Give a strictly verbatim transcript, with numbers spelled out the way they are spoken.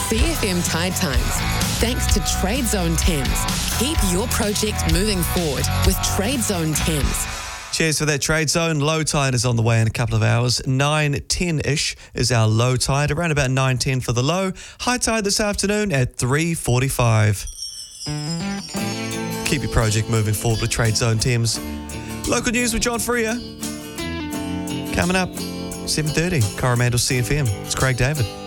C F M Tide Times. Thanks to Trade Zone Thames. Keep your project moving forward with Trade Zone Thames. Cheers for that, Trade Zone. Low tide is on the way in a couple of hours. nine ten-ish is our low tide, around about nine ten for the low. High tide this afternoon at three forty-five. Keep your project moving forward with Trade Zone Thames. Local news with John Freer. Coming up, seven thirty, Coromandel C F M. It's Craig David.